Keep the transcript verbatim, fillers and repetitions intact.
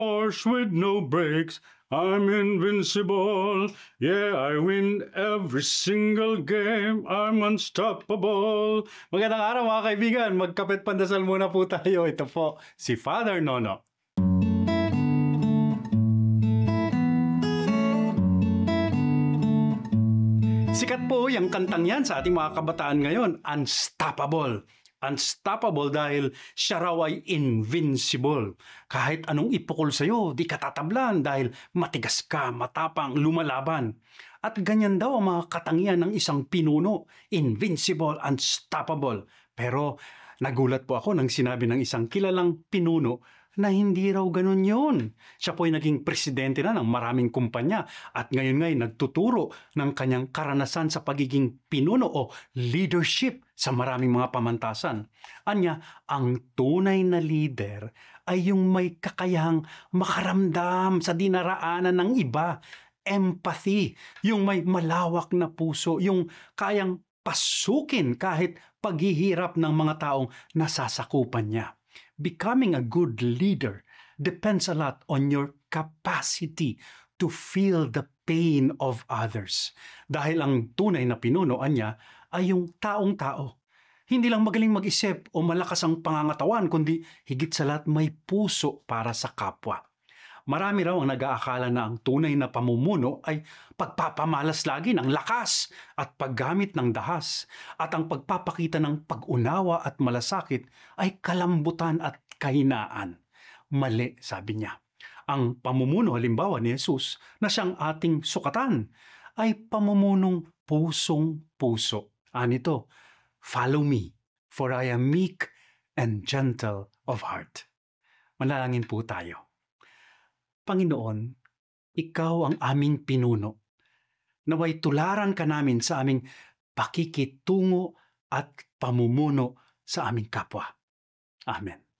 Horse with no brakes, I'm invincible. Yeah, I win every single game. I'm unstoppable. Magandang araw mga kaibigan. Magkapit pandasal muna po tayo. Ito po si Father Nono. Sikat po yung kantang yan sa ating mga kabataan ngayon. Unstoppable. Unstoppable dahil siya raw ay invincible. Kahit anong ipukol sa'yo, di ka tatablan dahil matigas ka, matapang, lumalaban. At ganyan daw ang mga katangian ng isang pinuno. Invincible, unstoppable. Pero nagulat po ako nang sinabi ng isang kilalang pinuno na hindi raw ganun yun. Siya po ay naging presidente na ng maraming kumpanya at ngayon ngay nagtuturo ng kanyang karanasan sa pagiging pinuno o leadership sa maraming mga pamantasan. Anya, ang tunay na leader ay yung may kakayahang makaramdam sa dinaraanan ng iba. Empathy, yung may malawak na puso, yung kayang pasukin kahit paghihirap ng mga taong nasasakupan niya. Becoming a good leader depends a lot on your capacity to feel the pain of others. Dahil ang tunay na pinunoan niya ay yung taong-tao. Hindi lang magaling mag-isip o malakas ang pangangatawan, kundi higit sa lahat may puso para sa kapwa. Marami raw ang nag-aakala na ang tunay na pamumuno ay pagpapamalas lagi ng lakas at paggamit ng dahas at ang pagpapakita ng pag-unawa at malasakit ay kalambutan at kahinaan. Mali, sabi niya. Ang pamumuno halimbawa ni Jesus na siyang ating sukatan ay pamumunong pusong-puso. Anito, follow me, for I am meek and gentle of heart. Manalangin po tayo. Panginoon, Ikaw ang aming pinuno. Naway tularan ka namin sa aming pakikitungo at pamumuno sa aming kapwa. Amen.